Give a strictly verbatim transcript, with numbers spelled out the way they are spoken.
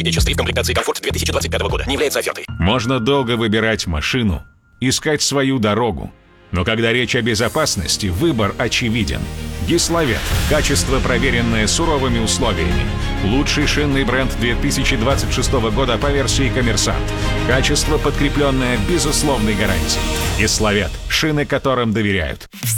эйч эс три в комплектации «Комфорт» две тысячи двадцать пятого года не является офертой. Можно долго выбирать машину, искать свою дорогу. Но когда речь о безопасности, выбор очевиден. Гиславет. Качество, проверенное суровыми условиями. Лучший шинный бренд две тысячи двадцать шестого года по версии «Коммерсант». Качество, подкрепленное безусловной гарантией. Гиславет. Шины, которым доверяют.